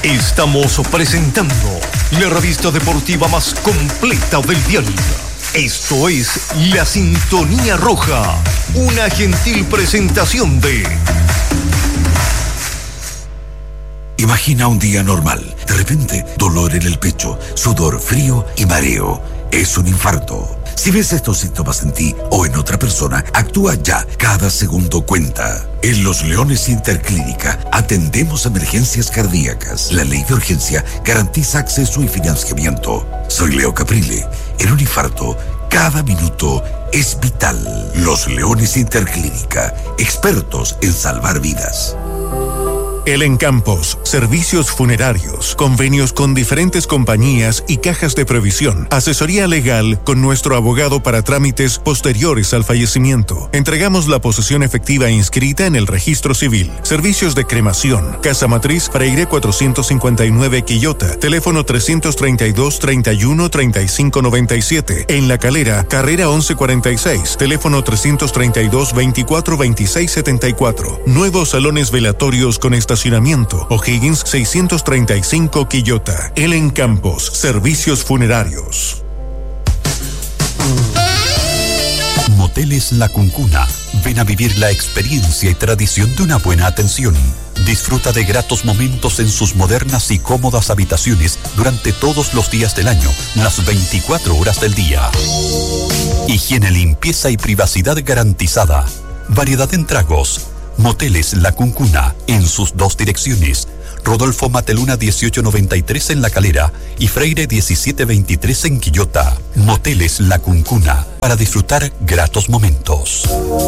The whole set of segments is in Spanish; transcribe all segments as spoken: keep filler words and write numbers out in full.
Estamos presentando la revista deportiva más completa del diario. Esto es La Sintonía Roja, una gentil presentación de... Imagina un día normal. De repente, dolor en el pecho, sudor frío y mareo. Es un infarto. Si ves estos síntomas en ti o en otra persona, actúa ya. Cada segundo cuenta. En Los Leones Interclínica atendemos emergencias cardíacas. La ley de urgencia garantiza acceso y financiamiento. Soy Leo Caprile. En un infarto, cada minuto es vital. Los Leones Interclínica, expertos en salvar vidas. Elen Campos, servicios funerarios, convenios con diferentes compañías y cajas de previsión, asesoría legal con nuestro abogado para trámites posteriores al fallecimiento. Entregamos la posesión efectiva inscrita en el registro civil. Servicios de cremación, Casa Matriz Freire cuatrocientos cincuenta y nueve Quillota, teléfono trescientos treinta y dos, treinta y uno, treinta y cinco noventa y siete. En La Calera, carrera once cuarenta y seis, teléfono trescientos treinta y dos, veinticuatro, veintiséis setenta y cuatro. Nuevos salones velatorios con estacionamiento. O'Higgins seiscientos treinta y cinco Quillota. Elen Campos, servicios funerarios. Moteles La Cuncuna. Ven a vivir la experiencia y tradición de una buena atención. Disfruta de gratos momentos en sus modernas y cómodas habitaciones durante todos los días del año, las veinticuatro horas del día. Higiene, limpieza y privacidad garantizada. Variedad en tragos. Moteles La Cuncuna, en sus dos direcciones. Rodolfo Mateluna dieciocho noventa y tres en La Calera y Freire diecisiete veintitrés en Quillota. Moteles La Cuncuna, para disfrutar gratos momentos.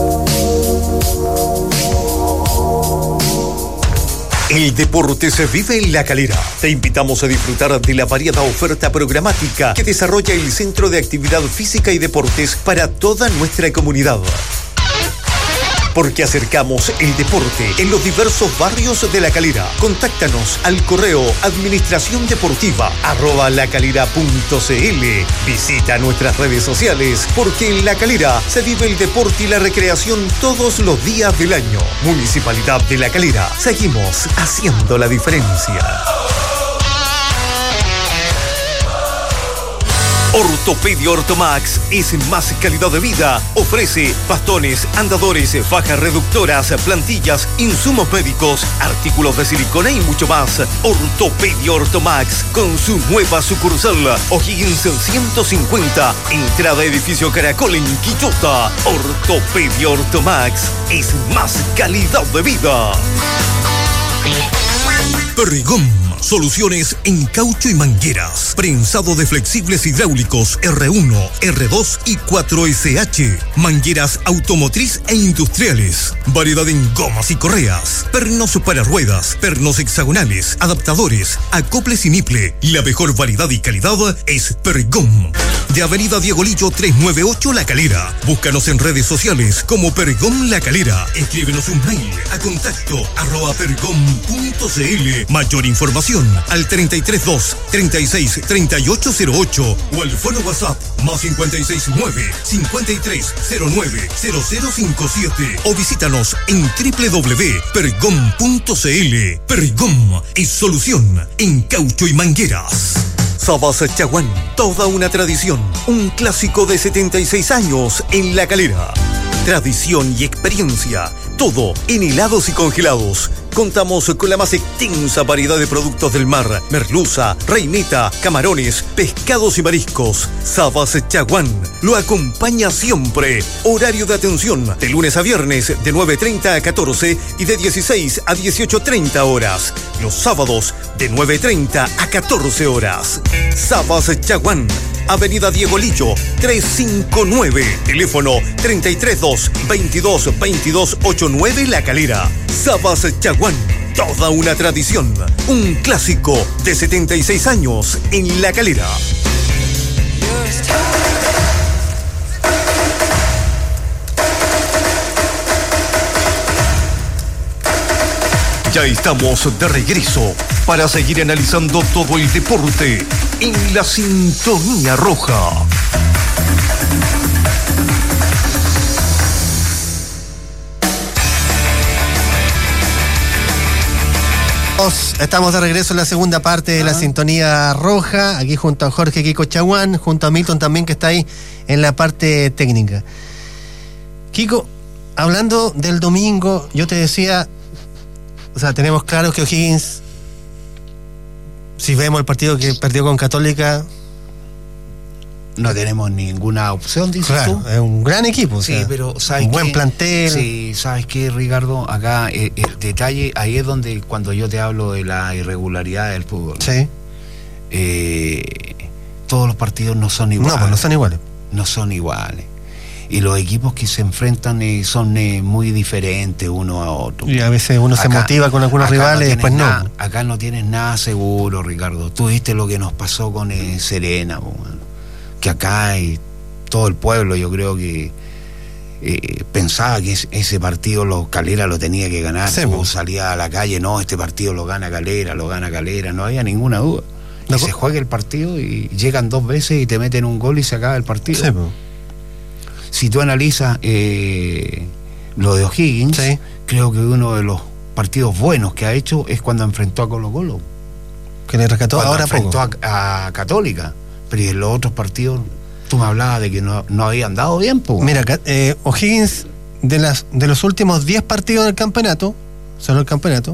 El deporte se vive en La Calera. Te invitamos a disfrutar de la variada oferta programática que desarrolla el Centro de Actividad Física y Deportes para toda nuestra comunidad. Porque acercamos el deporte en los diversos barrios de La Calera. Contáctanos al correo administración deportiva arroba lacalera punto cl. Visita nuestras redes sociales, porque en La Calera se vive el deporte y la recreación todos los días del año. Municipalidad de La Calera. Seguimos haciendo la diferencia. Ortopedia Ortomax es más calidad de vida. Ofrece bastones, andadores, fajas reductoras, plantillas, insumos médicos, artículos de silicona y mucho más. Ortopedia Ortomax con su nueva sucursal O'Higgins ciento cincuenta, entrada edificio Caracol en Quillota. Ortopedia Ortomax es más calidad de vida. Perdigón. Soluciones en caucho y mangueras. Prensado de flexibles hidráulicos R uno, R dos y cuatro S H. Mangueras automotriz e industriales. Variedad en gomas y correas. Pernos para ruedas. Pernos hexagonales. Adaptadores. Acoples y niple. La mejor variedad y calidad es Perdigón. De Avenida Diego Lillo trescientos noventa y ocho La Calera. Búscanos en redes sociales como Perdigón La Calera. Escríbenos un mail a contacto arroba perdigón punto cl. Mayor información al treinta y tres dos, treinta y seis, treinta y ocho cero ocho o al fono WhatsApp más cincuenta y seis nueve, cincuenta y tres cero nueve, cero cero cinco siete o visítanos en doble u doble u doble u punto perdigón punto cl. Perdigón es solución en caucho y mangueras. Sabas Chaguán, toda una tradición, un clásico de setenta y seis años en La Calera. Tradición y experiencia, todo en helados y congelados. Contamos con la más extensa variedad de productos del mar: merluza, reineta, camarones, pescados y mariscos. Sabas Chaguán lo acompaña siempre. Horario de atención de lunes a viernes de nueve treinta a catorce y de dieciséis a dieciocho treinta horas. Los sábados de nueve treinta a catorce horas. Sabas Chaguán, Avenida Diego Lillo trescientos cincuenta y nueve, teléfono treinta y tres dos, veintidós, veintidós ochenta y nueve La Calera. Sabas Chaguán, toda una tradición, un clásico de setenta y seis años en La Calera. Ya estamos de regreso para seguir analizando todo el deporte en La Sintonía Roja. Estamos de regreso en la segunda parte de la sintonía roja, aquí junto a Jorge Kiko Chaguán, junto a Milton también, que está ahí en la parte técnica. Kiko, hablando del domingo, yo te decía, o sea, tenemos claro que O'Higgins, si vemos el partido que perdió con Católica, no tenemos ninguna opción, dices claro, tú. Es un gran equipo, sí, o sea, pero ¿sabes un buen qué? plantel. Sí, ¿sabes qué, Ricardo? Acá el, el detalle, ahí es donde cuando yo te hablo de la irregularidad del fútbol. Sí. Eh, todos los partidos no son iguales. No, pues no son iguales. No son iguales. Y los equipos que se enfrentan eh, son eh, muy diferentes uno a otro. Y a veces uno acá, se motiva con algunos rivales y después no. Nada, acá no tienes nada seguro, Ricardo. Tú viste lo que nos pasó con eh, Serena, bueno, que acá hay todo el pueblo, yo creo que eh, pensaba que es, ese partido lo, Calera lo tenía que ganar. Sí, tú salías a la calle, no, este partido lo gana Calera, lo gana Calera, no había ninguna duda. Y no, se juega el partido y llegan dos veces y te meten un gol y se acaba el partido. Sí, si tú analizas eh, lo de O'Higgins, sí, creo que uno de los partidos buenos que ha hecho es cuando enfrentó a Colo Colo, que le rescató cuando ahora enfrentó poco a, a Católica. Pero en los otros partidos tú me hablabas de que no, no habían dado bien, po. Mira, eh, O'Higgins de las de los últimos diez partidos del campeonato, solo el campeonato,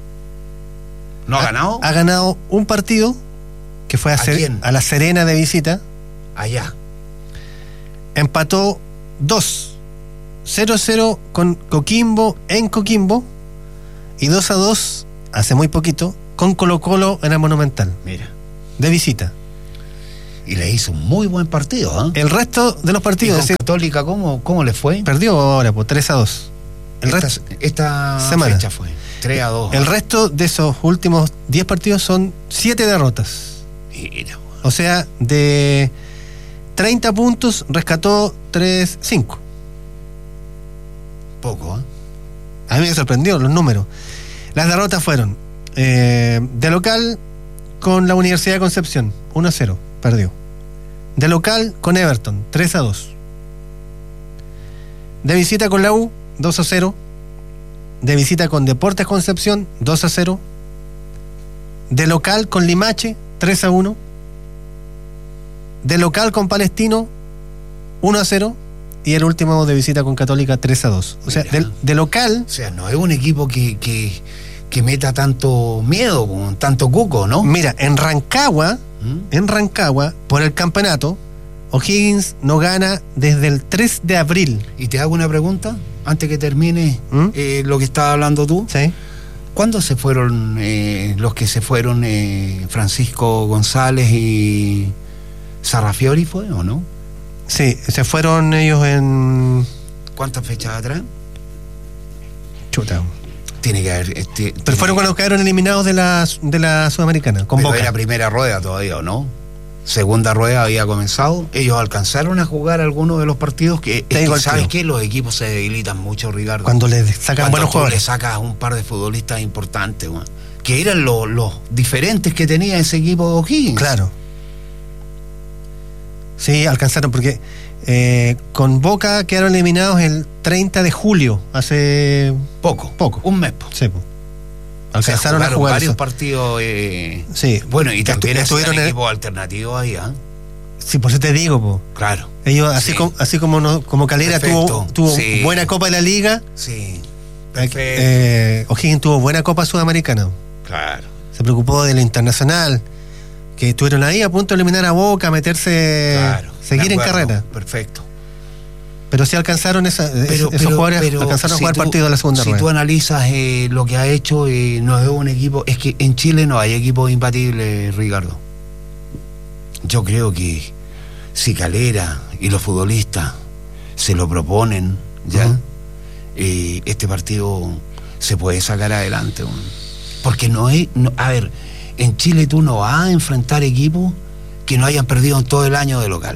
¿no ha, ha ganado? Ha ganado un partido que fue a, ¿A, Ser, a La Serena de visita. Allá. Empató dos, cero a cero con Coquimbo en Coquimbo y dos a dos hace muy poquito con Colo Colo en el Monumental. Mira. De visita. Y le hizo un muy buen partido, ¿eh? El resto de los partidos. ¿Y con Católica cómo, cómo le fue? Perdió ahora, pues tres a dos. El esta, resto, esta semana. fecha fue tres a dos. El resto de esos últimos diez partidos son siete derrotas. Mira. O sea, de treinta puntos rescató tres, cinco. Poco, ¿eh? A mí me sorprendió los números. Las derrotas fueron eh, de local con la Universidad de Concepción, uno a cero, perdió. De local con Everton, tres a dos. De visita con la U, dos a cero. De visita con Deportes Concepción, dos a cero. De local con Limache, tres a uno. De local con Palestino, uno a cero. Y el último de visita con Católica, tres a dos. O sea, de, de local... O sea, no es un equipo que, que, que meta tanto miedo, tanto cuco, ¿no? Mira, en Rancagua, ¿Mm? en Rancagua, por el campeonato, O'Higgins no gana desde el tres de abril. Y te hago una pregunta, antes que termine ¿Mm? eh, lo que estabas hablando tú. Sí. ¿Cuándo se fueron eh, los que se fueron, eh, Francisco González y Sarrafiori, fue o no? Sí, se fueron ellos en... ¿Cuántas fechas atrás? Chuta. Tiene que haber... Este, Pero fueron cuando quedaron eliminados de la, de la Sudamericana, con Pero Boca. era primera rueda todavía, ¿o no? Segunda rueda había comenzado. Ellos alcanzaron a jugar algunos de los partidos que, es que ¿sabes qué? Los equipos se debilitan mucho, Ricardo. Cuando le sacan buenos jugadores. Le sacas un par de futbolistas importantes, man, que eran los, los diferentes que tenía ese equipo de O'Higgins. Claro. Sí, alcanzaron, porque eh, con Boca quedaron eliminados el treinta de julio, hace... Poco. Poco. Un mes. Sí, po. Alcanzaron o sea, a jugar varios eso. partidos. Eh... Sí. Bueno, y también estuvieron en el... equipos alternativos ahí, ¿ah? ¿eh? Sí, por eso te digo, po. Claro. Ellos, así, sí. como, así como, no, como Calera Perfecto. tuvo, tuvo sí. buena Copa de la Liga. Sí. Eh, O'Higgins tuvo buena Copa Sudamericana. Claro. Se preocupó de lo internacional. Que estuvieron ahí a punto de eliminar a Boca, meterse, claro, seguir en carrera. Perfecto. Pero sí alcanzaron esa, pero, esos pero, jugadores, pero alcanzaron si a jugar tú, partido de la segunda si rueda. Si tú analizas eh, lo que ha hecho, eh, no es un equipo, es que en Chile no hay equipos imbatibles, Ricardo. Yo creo que si Calera y los futbolistas se lo proponen, ya, uh-huh. eh, este partido se puede sacar adelante. Bueno. Porque no es, no, a ver, en Chile tú no vas a enfrentar equipos que no hayan perdido en todo el año de local.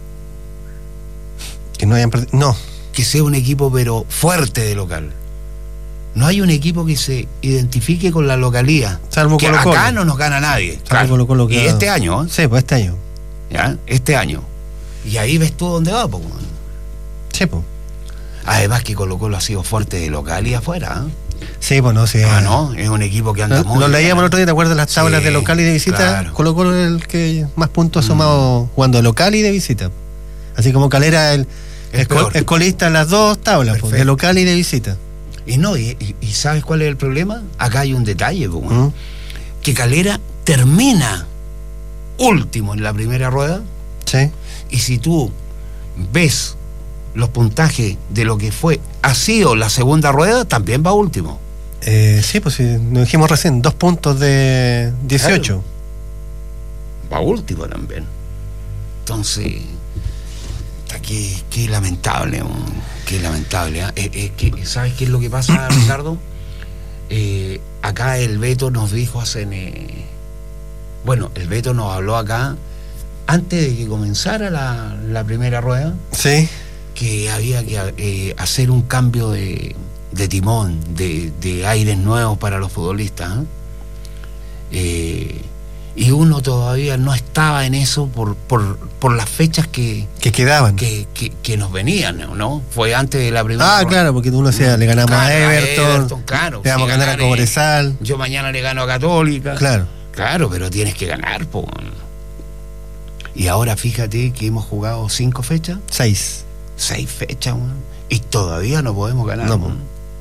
Que no hayan perdido, no. Que sea un equipo pero fuerte de local. No hay un equipo que se identifique con la localía. Salvo que Colo -Colo. Acá no nos gana nadie. Salvo claro. Colo -Colo que y este año, ¿eh? Sí, pues este año. ¿Ya? Este año. Y ahí ves tú dónde va, pues. Sí, pues. Además que Colo Colo ha sido fuerte de local y afuera, ¿eh? Sí, pues no, sí. Ah, no, es un equipo que anda Lo, muy lo leíamos el otro día, ¿te acuerdas? Las tablas Sí, de local y de visita. claro. Colo Colo el que más puntos ha sumado mm. jugando de local y de visita. Así como Calera el, Es el, peor. el colista en las dos tablas, pues, de local y de visita. Y no, y, y, y ¿sabes cuál es el problema? Acá hay un detalle, pues, ¿Mm? que Calera termina último en la primera rueda, Sí. y si tú ves los puntajes de lo que fue ha sido la segunda rueda, también va último. Eh, sí, pues sí, nos dijimos recién, dos puntos de dieciocho. Claro. Va último también. Entonces, qué, qué lamentable, man, qué lamentable. ¿eh? Es, es que, ¿sabes qué es lo que pasa, Ricardo? Eh, acá el Beto nos dijo hace... Eh, bueno, el Beto nos habló acá antes de que comenzara la, la primera rueda. Sí. Que había que eh, hacer un cambio de, de timón, de, de aires nuevos para los futbolistas. ¿eh? Eh, y uno todavía no estaba en eso por, por, por las fechas que, que quedaban. Que, que, que nos venían, ¿no? Fue antes de la primera. Ah, ronda. Claro, porque uno decía, le ganamos claro, a Everton, a Everton claro, le vamos si a ganar a Cobresal. Yo mañana le gano a Católica. Claro. Claro, pero tienes que ganar, po. Y ahora fíjate que hemos jugado cinco fechas. Seis. Seis fechas, man, y todavía no podemos ganar. No,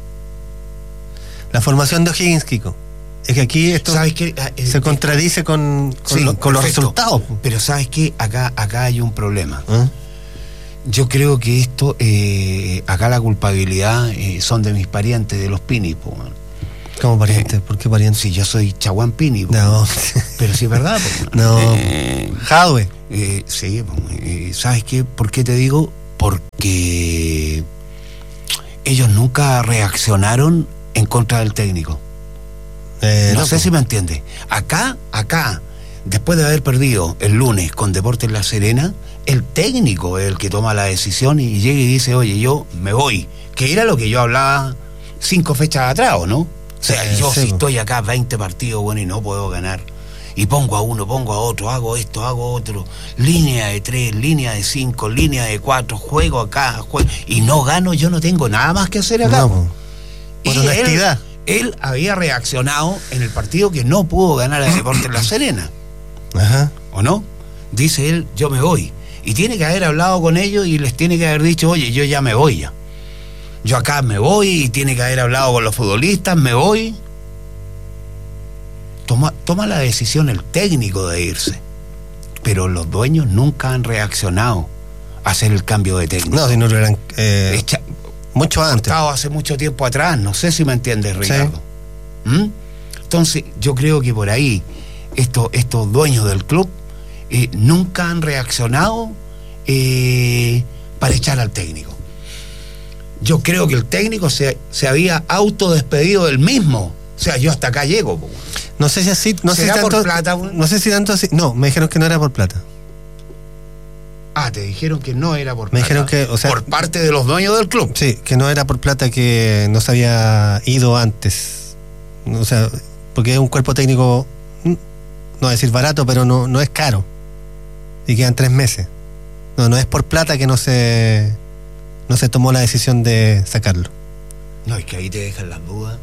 la formación de O'Higgins, Kiko, es que aquí esto ¿sabes qué? Eh, se contradice con, con, sí, lo, con los resultados. Pero ¿sabes qué? Acá, acá hay un problema. ¿Eh? Yo creo que esto, eh, acá la culpabilidad eh, son de mis parientes, de los Pini, po, man. ¿Cómo parientes? Eh, ¿Por qué parientes? Si yo soy Chaguán Pini, po, no. Pero sí es verdad, po, no. Eh, Jadwe. Eh, sí, po, eh, ¿sabes qué? ¿Por qué te digo? Porque ellos nunca reaccionaron en contra del técnico. Eh, no, no sé po. si me entiendes. Acá, acá, después de haber perdido el lunes con Deportes La Serena, el técnico es el que toma la decisión y llega y dice, oye, yo me voy. Que era lo que yo hablaba cinco fechas atrás, ¿o no? O sea, eh, yo sí, si po. estoy acá veinte partidos, bueno, y no puedo ganar. Y pongo a uno, pongo a otro, hago esto, hago otro, línea de tres, línea de cinco, línea de cuatro, juego acá, juego, y no gano, yo no tengo nada más que hacer acá. No, por y honestidad. Él, él había reaccionado en el partido que no pudo ganar a Deportes La Serena. Ajá. ¿O no? Dice él, yo me voy. Y tiene que haber hablado con ellos y les tiene que haber dicho, oye, yo ya me voy ya. Yo acá me voy, y tiene que haber hablado con los futbolistas, me voy. Toma, toma la decisión el técnico de irse, pero los dueños nunca han reaccionado a hacer el cambio de técnico. No, si no lo eran eh, Echa, mucho antes. Estado hace mucho tiempo atrás, no sé si me entiendes, Ricardo. Sí. ¿Mm? Entonces, yo creo que por ahí estos, estos dueños del club eh, nunca han reaccionado eh, para echar al técnico. Yo creo que el técnico se, se había autodespedido del mismo. O sea, yo hasta acá llego. Po. No sé si así, no sé si ¿Será tanto, por plata, güey? No sé si tanto así. No, me dijeron que no era por plata. Ah, te dijeron que no era por me plata. dijeron que, o sea, por parte de los dueños del club. Sí, que no era por plata, que no se había ido antes. O sea, porque es un cuerpo técnico, no voy a decir barato, pero no, no es caro. Y quedan tres meses. No, no es por plata que no se no se tomó la decisión de sacarlo. No, es que ahí te dejan las dudas.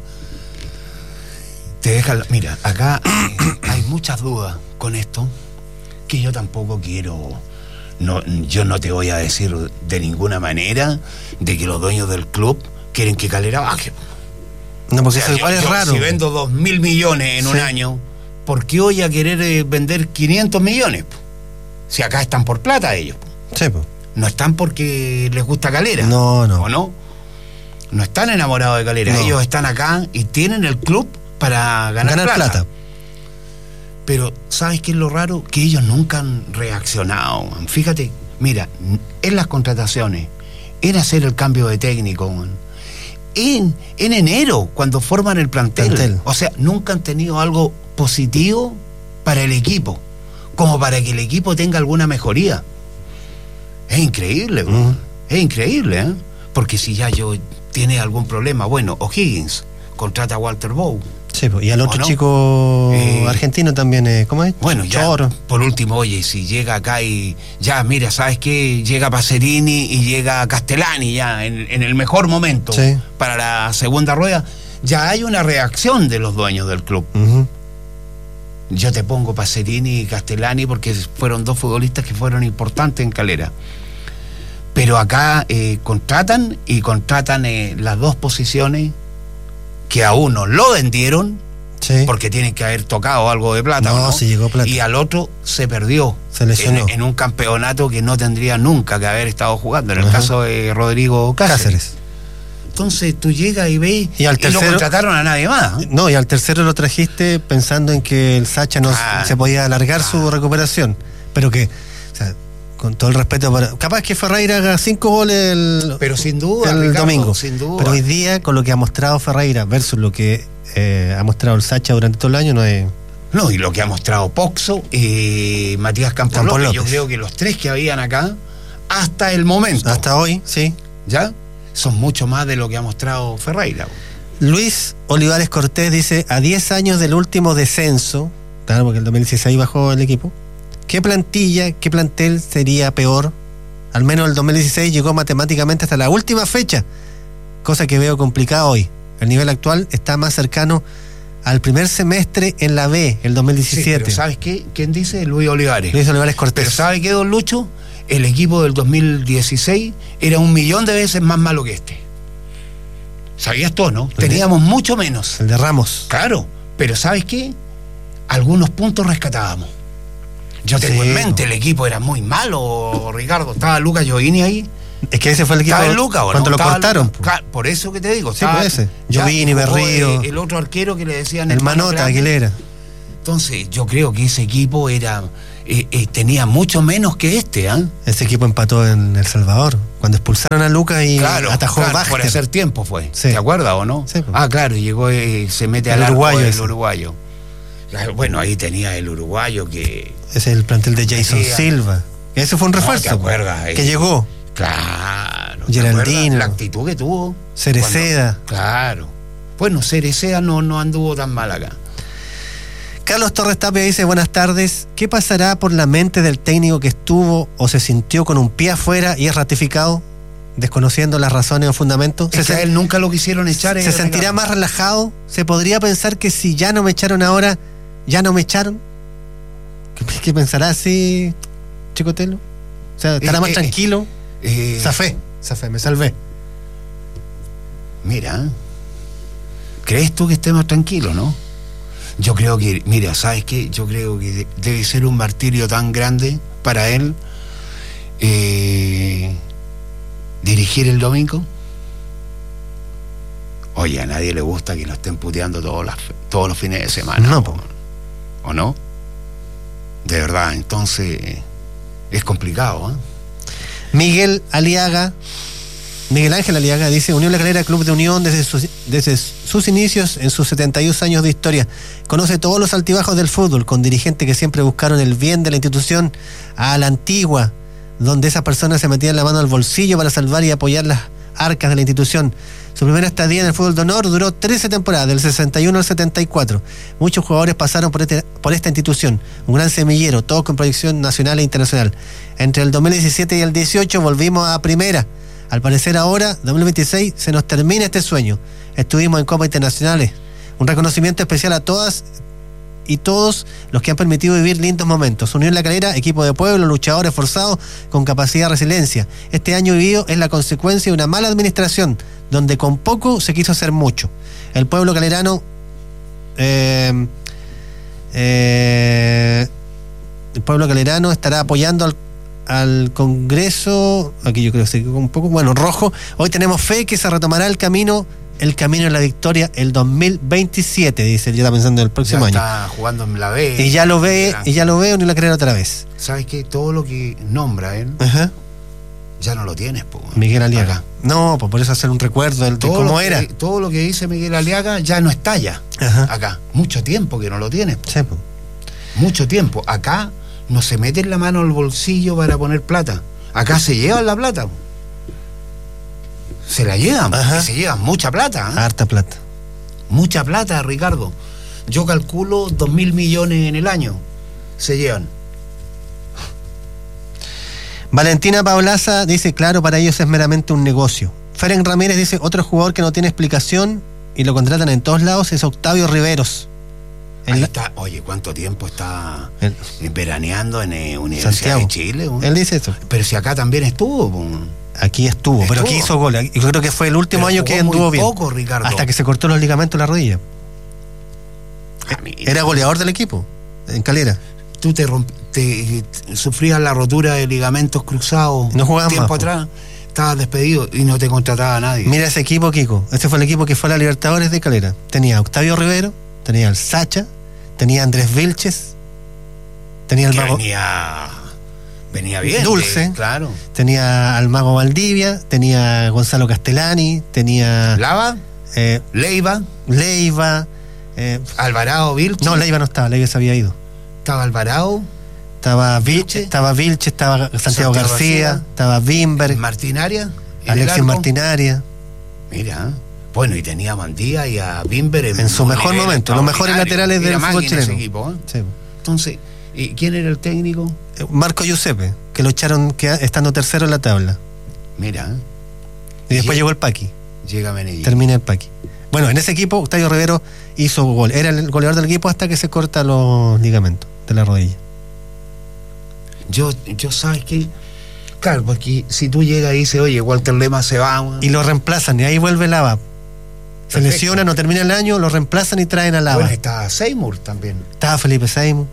Te dejan, mira, acá eh, hay muchas dudas con esto que yo tampoco quiero. No, yo no te voy a decir de ninguna manera de que los dueños del club quieren que Calera baje. No, porque O sea, eso igual yo, es yo, raro. Si vendo dos mil millones en sí. un año, ¿por qué hoy a querer eh, vender quinientos millones? Si acá están por plata ellos. Sí, pues. No están porque les gusta Calera. No, no. ¿O no? No están enamorados de Calera. No. Ellos están acá y tienen el club para ganar, ganar plata. plata. Pero, ¿sabes qué es lo raro? Que ellos nunca han reaccionado. Man. Fíjate, mira, en las contrataciones, en hacer el cambio de técnico, man. En, en enero, cuando forman el plantel. plantel. O sea, nunca han tenido algo positivo para el equipo, como para que el equipo tenga alguna mejoría. Es increíble, mm. es increíble, ¿eh? Porque si ya yo tiene algún problema, bueno, O'Higgins contrata a Walter Bow. Sí, y al otro no? chico eh, argentino también, eh, ¿cómo es? Bueno, ya, Choro. Por último, oye, si llega acá y ya, mira, ¿sabes qué? Llega Pacerini y llega Castellani ya en, en el mejor momento sí. para la segunda rueda, ya hay una reacción de los dueños del club. Uh-huh. Yo te pongo Pacerini y Castellani porque fueron dos futbolistas que fueron importantes en Calera. Pero acá eh, contratan y contratan eh, las dos posiciones que a uno lo vendieron, sí, porque tienen que haber tocado algo de plata. No, ¿no? se llegó plata. Y al otro se perdió. Se lesionó. En, en un campeonato que no tendría nunca que haber estado jugando. En el, ajá, caso de Rodrigo Cáceres. Cáceres. Entonces tú llegas y ves y, al tercero, y no contrataron a nadie más. ¿eh? No, y al tercero lo trajiste pensando en que el Sacha no ah, se podía alargar ah, su recuperación. Pero que, o sea, con todo el respeto para... Capaz que Ferreira haga cinco goles el, pero sin duda, el Ricardo, domingo. Sin duda. Pero hoy día, con lo que ha mostrado Ferreira versus lo que eh, ha mostrado el Sacha durante todo el año, no es... No, y lo que ha mostrado Poxo y Matías Campos, Campos López. López. Yo creo que los tres que habían acá, hasta el momento... Hasta hoy, sí. ¿Ya? Son mucho más de lo que ha mostrado Ferreira. Luis Olivares Cortés dice, a diez años del último descenso, claro, porque el dos mil dieciséis bajó el equipo, ¿qué plantilla, qué plantel sería peor? Al menos el dos mil dieciséis llegó matemáticamente hasta la última fecha, cosa que veo complicada hoy. El nivel actual está más cercano al primer semestre en la B, el dos mil diecisiete. Sí, pero ¿sabes qué? ¿Quién dice? Luis Olivares. Luis Olivares Cortés. Pero ¿sabe qué, don Lucho? El equipo del dos mil dieciséis era un millón de veces más malo que este. ¿Sabías tú, no? ¿El Teníamos de, mucho menos. El de Ramos. Claro, pero ¿sabes qué? Algunos puntos rescatábamos. Yo tengo sí, en mente, no. El equipo era muy malo, Ricardo. Estaba Lucas Giovini ahí. Es que ese fue el equipo estaba el Lucas, ¿o no? Cuando lo estaba cortaron. Lucas. Por eso que te digo. Sí, pues ese. Giovini, Berrío. El otro arquero que le decían... El Manota, Aguilera. Entonces, yo creo que ese equipo era... Eh, eh, tenía mucho menos que este, ¿eh? Ese equipo empató en El Salvador cuando expulsaron a Lucas y claro, atajó claro, Vázquez. Por hacer tiempo fue, sí. ¿Te acuerdas o no? Sí, pues. Ah, claro, llegó eh, se mete el al uruguayo arco el uruguayo. Bueno, ahí tenía el uruguayo que... Ese es el plantel de Jason decía, Silva. Ese fue un refuerzo. No, ¿te acuerdas? Que eh, llegó. Claro. Geraldino. La actitud que tuvo. Cereceda. Cuando, claro. Bueno, Cereceda no, no anduvo tan mal acá. Carlos Torres Tapia dice, buenas tardes, ¿qué pasará por la mente del técnico que estuvo o se sintió con un pie afuera y es ratificado, desconociendo las razones o fundamentos? Es que a él nunca lo quisieron echar. ¿Se sentirá más relajado? ¿Se podría pensar que si ya no me echaron ahora, ya no me echaron? ¿Qué, qué pensará así, Chicotelo? O sea, ¿estará eh, más eh, tranquilo? Eh, zafé, zafé, me salvé. Mira, ¿crees tú que esté más tranquilo, no? Yo creo que, mira, ¿sabes qué? Yo creo que debe ser un martirio tan grande para él eh, dirigir el domingo. Oye, a nadie le gusta que lo estén puteando todos, las, todos los fines de semana. No, ¿o, ¿o no? De verdad, entonces es complicado, ¿eh? Miguel Aliaga, Miguel Ángel Aliaga dice, Unión La Calera, Club de Unión desde sus, desde sus inicios en sus setenta y dos años de historia. Conoce todos los altibajos del fútbol, con dirigentes que siempre buscaron el bien de la institución, a la antigua, donde esas personas se metían la mano al bolsillo para salvar y apoyar las arcas de la institución. Su primera estadía en el fútbol de honor duró trece temporadas, del sesenta y uno al setenta y cuatro. Muchos jugadores pasaron por, este, por esta institución, un gran semillero, todos con proyección nacional e internacional. Entre el dos mil diecisiete y el dieciocho volvimos a primera. Al parecer ahora, dos mil veintiséis, se nos termina este sueño. Estuvimos en Copas Internacionales. Un reconocimiento especial a todas y todos los que han permitido vivir lindos momentos. Unión La Calera, equipo de pueblo, luchadores forzados con capacidad de resiliencia. Este año vivido es la consecuencia de una mala administración, donde con poco se quiso hacer mucho. El pueblo calerano eh, eh, el pueblo calerano estará apoyando al al Congreso, aquí yo creo que se quedó un poco, bueno, rojo. Hoy tenemos fe que se retomará el camino, el camino de la victoria el dos mil veintisiete, dice, ya está pensando en el próximo ya año. Está jugando en la B. Y ya lo ve, ya. y ya lo veo, ni la creer otra vez. ¿Sabes qué? Todo lo que nombra él, ajá, ya no lo tienes, po. Miguel Aliaga. Acá. No, pues por eso hacer un recuerdo de cómo que, era. Todo lo que dice Miguel Aliaga ya no está ya. Ajá. Acá. Mucho tiempo que no lo tienes, po. Sí, po. Mucho tiempo. Acá no se meten la mano al bolsillo para poner plata. Acá se llevan la plata. Se la llevan. Se llevan mucha plata. ¿eh? Harta plata. Mucha plata, Ricardo. Yo calculo dos mil millones en el año. Se llevan. Valentina Paulaza dice, claro, para ellos es meramente un negocio. Feren Ramírez dice, otro jugador que no tiene explicación y lo contratan en todos lados, es Octavio Riveros. Ahí la... está, oye, ¿cuánto tiempo está el... veraneando en eh, Universidad Santiago. de Chile? ¿no? Él dice eso. Pero si acá también estuvo. ¿no? Aquí estuvo, estuvo, pero aquí hizo goles. Yo creo que fue el último pero año que anduvo bien. Poco, Ricardo. Hasta que se cortó los ligamentos en la rodilla. Era goleador del equipo, en Calera. Tú te, romp... te, te sufrías la rotura de ligamentos cruzados. No jugabas tiempo más, atrás. Estabas despedido y no te contrataba nadie. Mira ese equipo, Kiko. Ese fue el equipo que fue a la Libertadores de Calera. Tenía a Octavio Rivero, tenía al Sacha, tenía a Andrés Vilches, tenía al mago... Venía, venía bien. Dulce. De, claro. Tenía al mago Valdivia, tenía a Gonzalo Castellani, tenía... ¿Lava? Eh, Leiva. Leiva. Eh, Alvarado Vilches. No, Leiva no estaba, Leiva se había ido. Estaba Alvarado. Estaba Vilche, estaba Vilche, estaba Santiago, Santiago García, García, estaba Bimberg, Martinaria, Alexis Martinaria. Mira, bueno, y tenía a Mandía y a Bimberg en, en su mejor momento, los mejores laterales del fútbol chileno. Equipo, ¿eh? Sí. Entonces, ¿y quién era el técnico? Marco Giuseppe, que lo echaron que, estando tercero en la tabla. Mira. Y después y llegó el Paqui. Llega Menellín. Termina el Paqui. Bueno, en ese equipo Octavio Rivero hizo gol. Era el goleador del equipo hasta que se corta los ligamentos de la rodilla. Yo, yo sabes que, claro, porque si tú llegas y dices, oye, Walter Lema se va, man. Y lo reemplazan, y ahí vuelve Lava. Se Perfecto. lesiona, no termina el año, lo reemplazan y traen a Lava. Bueno, estaba Seymour también. Estaba Felipe Seymour.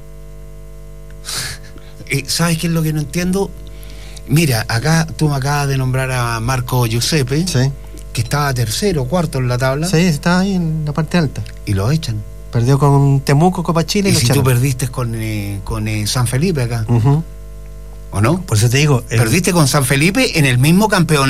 eh, ¿Sabes qué es lo que no entiendo? Mira, acá tú me acabas de nombrar a Marco Giuseppe, sí. que estaba tercero o cuarto en la tabla. Sí, estaba ahí en la parte alta. Y lo echan. Perdió con Temuco, Copa Chile y, y lo si echaron. tú perdiste con, eh, con eh, San Felipe acá, uh-huh. ¿o no? Por eso te digo, perdiste el... con San Felipe en el mismo campeonato.